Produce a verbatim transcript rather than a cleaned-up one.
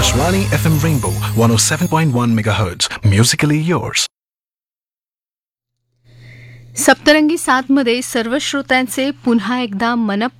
Akashwani F M Rainbow one oh seven point one megahertz. Musically yours. सप्तरंगी सात मध्ये सर्व श्रोत्यांचे पुन्हा एकदा मन